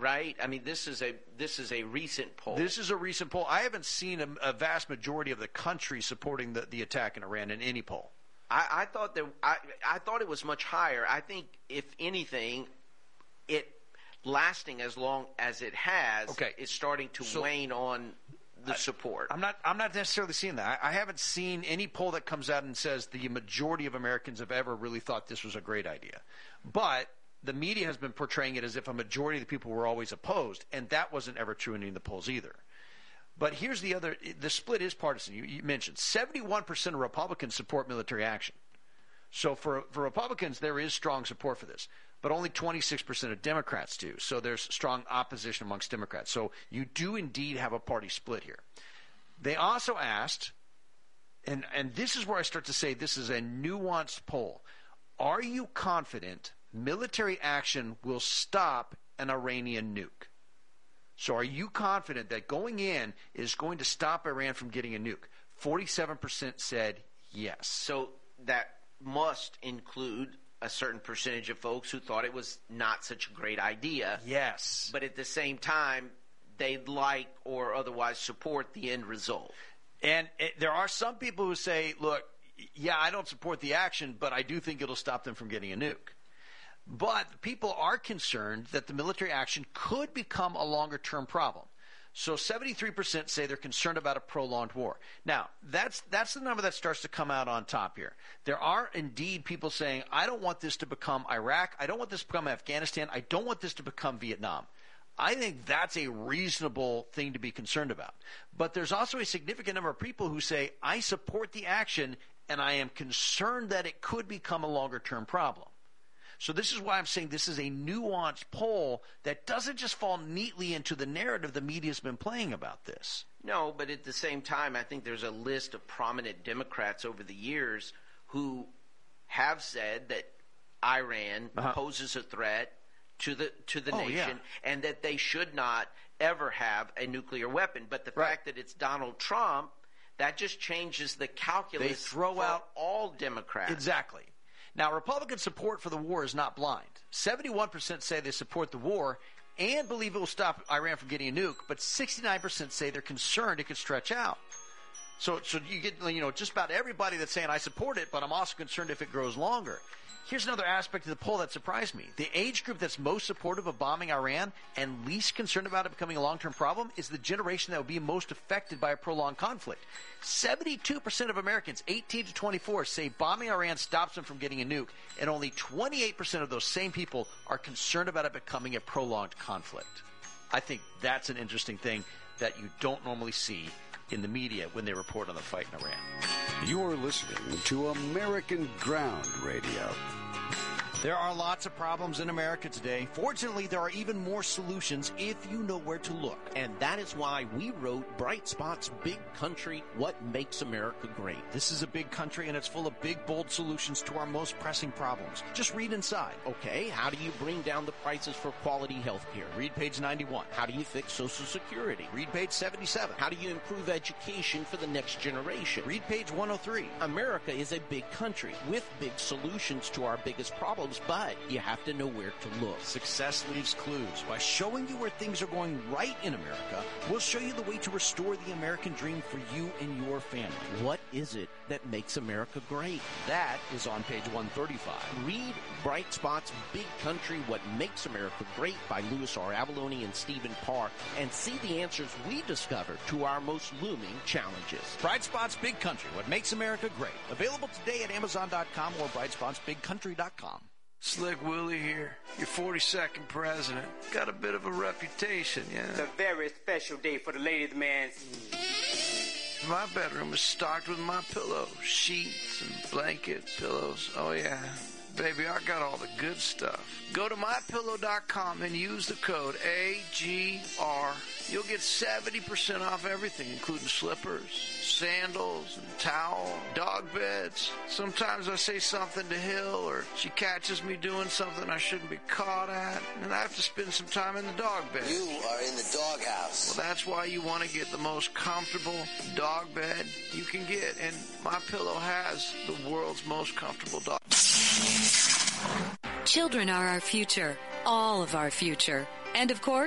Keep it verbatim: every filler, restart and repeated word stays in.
right? I mean, this is a this is a recent poll. This is a recent poll. I haven't seen a, a vast majority of the country supporting the, the attack in Iran in any poll. I, I thought that I, I thought it was much higher. I think, if anything, it lasting as long as it has okay. is starting to so, wane on the support. I, I'm not. I'm not necessarily seeing that. I, I haven't seen any poll that comes out and says the majority of Americans have ever really thought this was a great idea. But the media has been portraying it as if a majority of the people were always opposed, and that wasn't ever true in any of the polls either. But here's the other. The split is partisan. You, you mentioned seventy-one percent of Republicans support military action. So for for Republicans, there is strong support for this. But only twenty-six percent of Democrats do. So there's strong opposition amongst Democrats. So you do indeed have a party split here. They also asked, and, and this is where I start to say this is a nuanced poll, are you confident military action will stop an Iranian nuke? So are you confident that going in is going to stop Iran from getting a nuke? forty-seven percent said yes. So that must include a certain percentage of folks who thought it was not such a great idea. Yes. But at the same time, they'd like or otherwise support the end result. And it, there are some people who say, look, yeah, I don't support the action, but I do think it'll stop them from getting a nuke. But people are concerned that the military action could become a longer-term problem. So seventy-three percent say they're concerned about a prolonged war. Now, that's that's the number that starts to come out on top here. There are indeed people saying, I don't want this to become Iraq. I don't want this to become Afghanistan. I don't want this to become Vietnam. I think that's a reasonable thing to be concerned about. But there's also a significant number of people who say, I support the action, and I am concerned that it could become a longer-term problem. So this is why I'm saying this is a nuanced poll that doesn't just fall neatly into the narrative the media's been playing about this. No, but at the same time, I think there's a list of prominent Democrats over the years who have said that Iran uh-huh. poses a threat to the to the oh, nation yeah. and that they should not ever have a nuclear weapon. But the right. fact that it's Donald Trump, that just changes the calculus they throw for out all Democrats. Exactly. Now, Republican support for the war is not blind. seventy-one percent say they support the war and believe it will stop Iran from getting a nuke, but sixty-nine percent say they're concerned it could stretch out. So, so you get, you know, just about everybody that's saying I support it, but I'm also concerned if it grows longer. Here's another aspect of the poll that surprised me. The age group that's most supportive of bombing Iran and least concerned about it becoming a long-term problem is the generation that will be most affected by a prolonged conflict. seventy-two percent of Americans, eighteen to twenty-four, say bombing Iran stops them from getting a nuke, and only twenty-eight percent of those same people are concerned about it becoming a prolonged conflict. I think that's an interesting thing that you don't normally see in the media when they report on the fight in Iran. You're listening to American Ground Radio. There are lots of problems in America today. Fortunately, there are even more solutions if you know where to look. And that is why we wrote Bright Spot's Big Country, What Makes America Great. This is a big country, and it's full of big, bold solutions to our most pressing problems. Just read inside. Okay, how do you bring down the prices for quality health care? Read page ninety-one. How do you fix Social Security? Read page seventy-seven. How do you improve education for the next generation? Read page one oh three. America is a big country with big solutions to our biggest problems, but you have to know where to look. Success leaves clues. By showing you where things are going right in America, we'll show you the way to restore the American dream for you and your family. What is it that makes America great? That is on page one thirty-five. Read Bright Spot's Big Country, What Makes America Great by Louis R. Avalone and Stephen Parr, and see the answers we discovered to our most looming challenges. Bright Spot's Big Country, What Makes America Great. Available today at Amazon dot com or bright spots big country dot com. Slick Willie here, your forty-second president. Got a bit of a reputation, yeah? It's a very special day for the ladies' man. My bedroom is stocked with my pillows, sheets and blankets, pillows. Oh, yeah. Baby, I got all the good stuff. Go to my pillow dot com and use the code A G R. You'll get seventy percent off everything, including slippers, sandals, and towel, dog beds. Sometimes I say something to Hill, or she catches me doing something I shouldn't be caught at, and I have to spend some time in the dog bed. You are in the doghouse. Well, that's why you want to get the most comfortable dog bed you can get, and MyPillow has the world's most comfortable dog. Children are our future, all of our future. And of course,